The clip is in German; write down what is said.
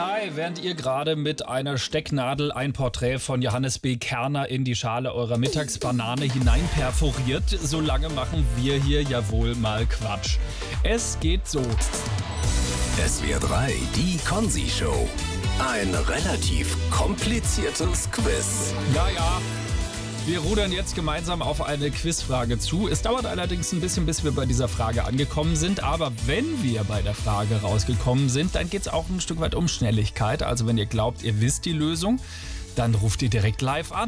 Hi, während ihr gerade mit einer Stecknadel ein Porträt von Johannes B. Kerner in die Schale eurer Mittagsbanane hineinperforiert, so lange machen wir hier ja wohl mal Quatsch. Es geht so. SWR 3, die Konzi-Show. Ein relativ kompliziertes Quiz. Ja. Wir rudern jetzt gemeinsam auf eine Quizfrage zu. Es dauert allerdings ein bisschen, bis wir bei dieser Frage angekommen sind. Aber wenn wir bei der Frage rausgekommen sind, dann geht es auch ein Stück weit um Schnelligkeit. Also wenn ihr glaubt, ihr wisst die Lösung, dann ruft ihr direkt live an.